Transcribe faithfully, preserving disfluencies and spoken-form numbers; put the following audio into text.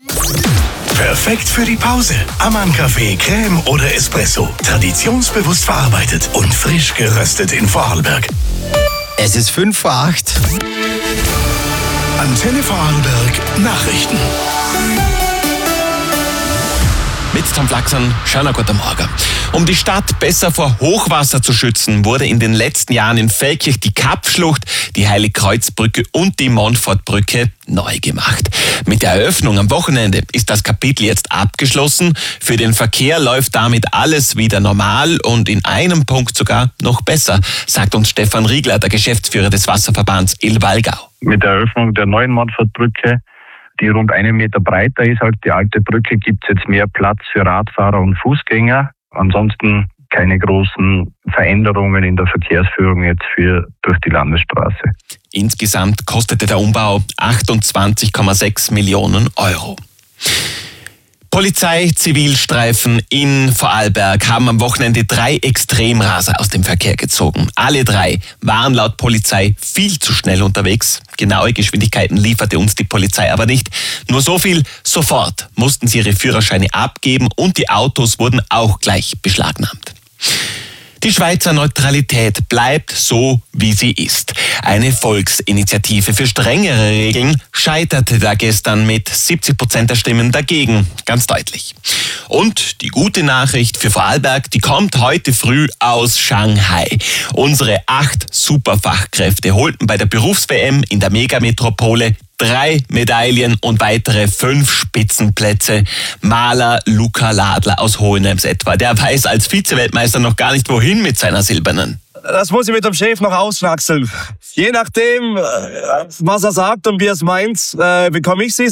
Perfekt für die Pause. Ammann-Kaffee, Creme oder Espresso. Traditionsbewusst verarbeitet und frisch geröstet in Vorarlberg. Es ist fünf vor acht. Antenne Vorarlberg Nachrichten. Mit Tom Flachsen, schönen guten Morgen. Um die Stadt besser vor Hochwasser zu schützen, wurde in den letzten Jahren in Feldkirch die Kapschlucht, die Heiligkreuzbrücke und die Montfortbrücke neu gemacht. Mit der Eröffnung am Wochenende ist das Kapitel jetzt abgeschlossen. Für den Verkehr läuft damit alles wieder normal und in einem Punkt sogar noch besser, sagt uns Stefan Riegler, der Geschäftsführer des Wasserverbands Ill-Walgau. Mit der Eröffnung der neuen Montfortbrücke, die rund einen Meter breiter ist als die alte Brücke, gibt es jetzt mehr Platz für Radfahrer und Fußgänger. Ansonsten keine großen Veränderungen in der Verkehrsführung jetzt für durch die Landesstraße. Insgesamt kostete der Umbau achtundzwanzig Komma sechs Millionen Euro. Polizei-Zivilstreifen in Vorarlberg haben am Wochenende drei Extremraser aus dem Verkehr gezogen. Alle drei waren laut Polizei viel zu schnell unterwegs. Genaue Geschwindigkeiten lieferte uns die Polizei aber nicht. Nur so viel, sofort mussten sie ihre Führerscheine abgeben und die Autos wurden auch gleich beschlagnahmt. Die Schweizer Neutralität bleibt so, wie sie ist. Eine Volksinitiative für strengere Regeln scheiterte da gestern mit siebzig Prozent der Stimmen dagegen, ganz deutlich. Und die gute Nachricht für Vorarlberg, die kommt heute früh aus Shanghai. Unsere acht Superfachkräfte holten bei der Berufs-W M in der Megametropole drei Medaillen und weitere fünf Spitzenplätze. Maler Luca Ladler aus Hohenems etwa, der weiß als Vize-Weltmeister noch gar nicht wohin mit seiner silbernen. Das muss ich mit dem Chef noch ausschnackseln. Je nachdem, was er sagt und wie er es meint, bekomme ich sie.